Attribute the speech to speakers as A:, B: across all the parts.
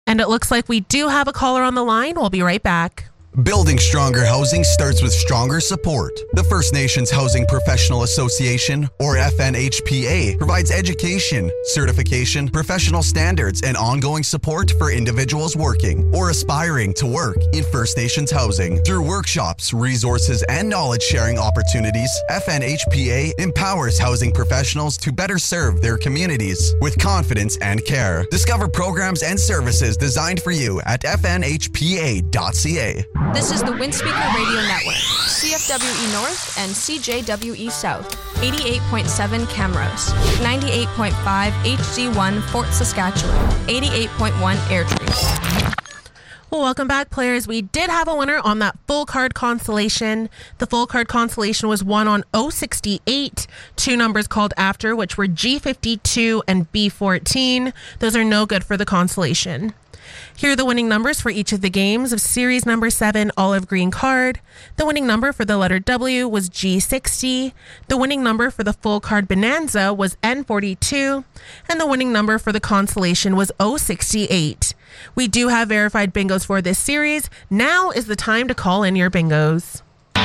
A: And it looks like we do have a caller on the line. We'll be right back.
B: Building stronger housing starts with stronger support. The First Nations Housing Professional Association, or FNHPA, provides education, certification, professional standards, and ongoing support for individuals working or aspiring to work in First Nations housing. Through workshops, resources, and knowledge-sharing opportunities, FNHPA empowers housing professionals to better serve their communities with confidence and care. Discover programs and services designed for you at fnhpa.ca.
C: This is the Windspeaker Radio Network, CFWE North and CJWE South, 88.7 Camrose, 98.5 HD1 Fort Saskatchewan, 88.1 Airdrie.
A: Well, welcome back, players. We did have a winner on that full card constellation. The full card constellation was won on 068, two numbers called after, which were G52 and B14. Those are no good for the constellation. Here are the winning numbers for each of the games of series number 7 olive green card. The winning number for the letter W was G60. The winning number for the full card bonanza was N42. And the winning number for the constellation was 068. We do have verified bingos for this series. Now is the time to call in your bingos.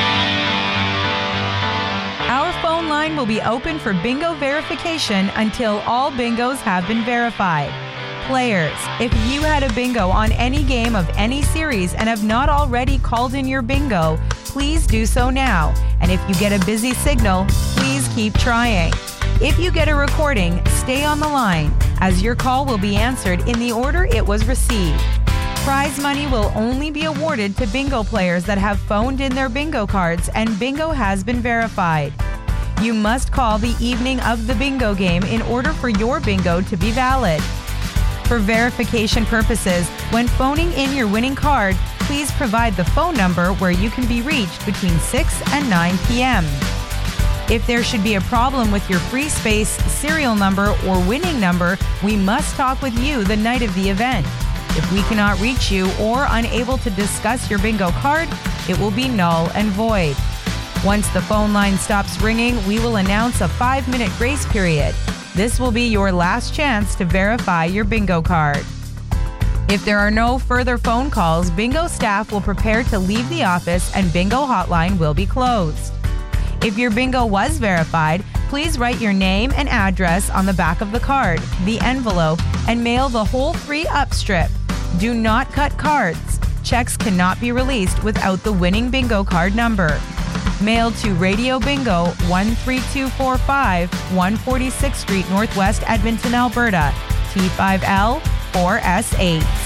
D: Our phone line will be open for bingo verification until all bingos have been verified. Players, if you had a bingo on any game of any series and have not already called in your bingo, please do so now. And if you get a busy signal, please keep trying. If you get a recording, stay on the line, as your call will be answered in the order it was received. Prize money will only be awarded to bingo players that have phoned in their bingo cards and bingo has been verified. You must call the evening of the bingo game in order for your bingo to be valid. For verification purposes, when phoning in your winning card, please provide the phone number where you can be reached between 6 and 9 p.m. If there should be a problem with your free space, serial number, or winning number, we must talk with you the night of the event. If we cannot reach you or unable to discuss your bingo card, it will be null and void. Once the phone line stops ringing, we will announce a 5-minute grace period. This will be your last chance to verify your bingo card. If there are no further phone calls, bingo staff will prepare to leave the office and bingo hotline will be closed. If your bingo was verified, please write your name and address on the back of the card, the envelope, and mail the whole 3-up strip. Do not cut cards. Checks cannot be released without the winning bingo card number. Mailed to Radio Bingo, 13245, 146th Street, Northwest, Edmonton, Alberta, T5L 4S8.